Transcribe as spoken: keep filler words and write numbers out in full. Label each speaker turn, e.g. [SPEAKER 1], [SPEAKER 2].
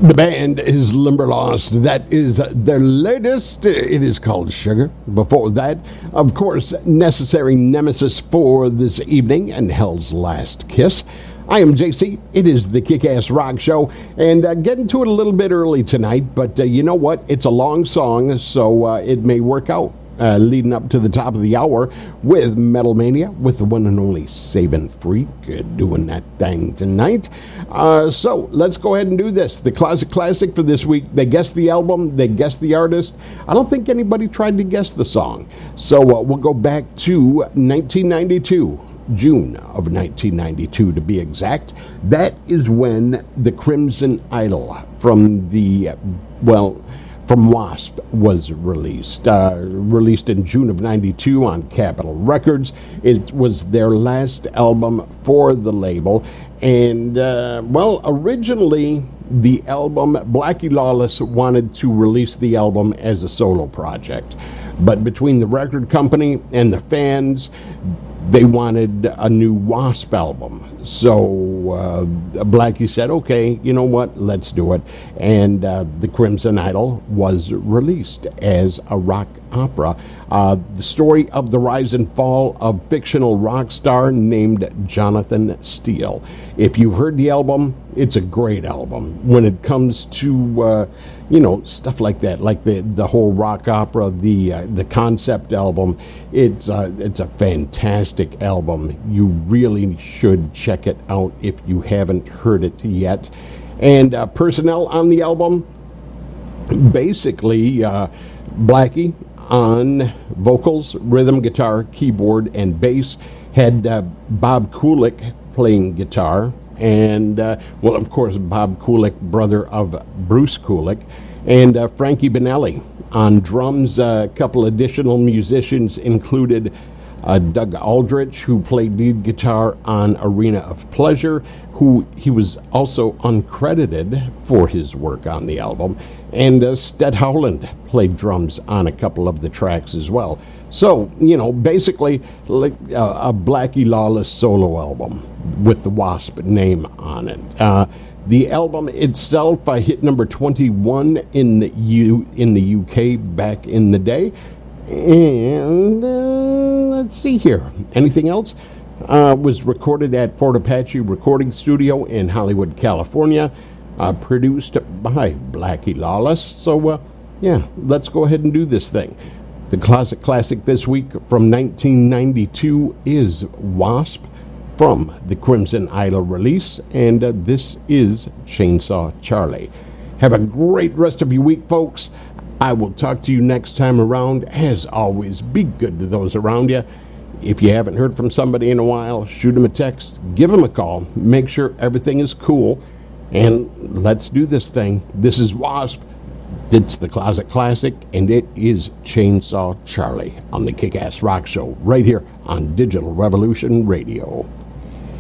[SPEAKER 1] The band is Limberlost. That is their latest. It is called Sugar. Before that, of course, Necessary Nemesis for this evening and Hell's Last Kiss. I am J C. It is the Kick-Ass Rock Show, and uh, getting to it a little bit early tonight, but uh, you know what? It's a long song, so uh, it may work out. Uh, leading up to the top of the hour with Metal Mania with the one and only Sabin Freak uh, doing that thing tonight. Uh, so let's go ahead and do this. The classic classic for this week. They guessed the album. They guessed the artist. I don't think anybody tried to guess the song. So uh, we'll go back to nineteen ninety-two. June of nineteen ninety-two to be exact. That is when the Crimson Idol from the, well... from Wasp was released. Uh, released in June of ninety-two on Capitol Records. It was their last album for the label. And, uh, well, originally the album, Blackie Lawless wanted to release the album as a solo project. But between the record company and the fans, they wanted a new Wasp album. So uh, Blackie said, okay, you know what, let's do it. And uh, The Crimson Idol was released as a rock opera. Uh, the story of the rise and fall of fictional rock star named Jonathan Steele. If you've heard the album, it's a great album. When it comes to, uh, you know, stuff like that, like the, the whole rock opera, the uh, the concept album, it's, uh, it's a fantastic album. You really should check it out if you haven't heard it yet. And uh, personnel on the album, basically uh, Blackie on vocals, rhythm, guitar, keyboard, and bass. Had uh, Bob Kulick playing guitar. And, uh, well, of course, Bob Kulick, brother of Bruce Kulick. And uh, Frankie Banali on drums. A couple additional musicians included Uh, Doug Aldrich, who played lead guitar on Arena of Pleasure, who he was also uncredited for his work on the album, and uh, Sted Howland played drums on a couple of the tracks as well. So, you know, basically like uh, a Blackie Lawless solo album with the Wasp name on it. Uh, the album itself uh, hit number twenty-one in the U in the U K back in the day. And uh, let's see here. Anything else? Uh, was recorded at Fort Apache Recording Studio in Hollywood, California. Uh, produced by Blackie Lawless. So, uh, yeah, let's go ahead and do this thing. The classic classic this week from nineteen ninety-two is Wasp from the Crimson Idol release. And uh, this is Chainsaw Charlie. Have a great rest of your week, folks. I will talk to you next time around. As always, be good to those around you. If you haven't heard from somebody in a while, shoot them a text, give them a call, make sure everything is cool, and let's do this thing. This is Wasp. It's the Closet Classic, and it is Chainsaw Charlie on the Kick-Ass Rock Show right here on Digital Revolution Radio.